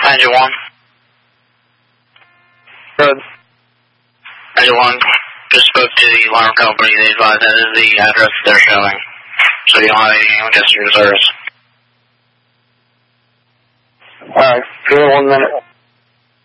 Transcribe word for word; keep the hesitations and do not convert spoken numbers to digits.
Engine one. Good. Engine one, just spoke to the alarm company. They advised that is the address they're showing. So you don't have any against your reserves. Alright, give me one minute.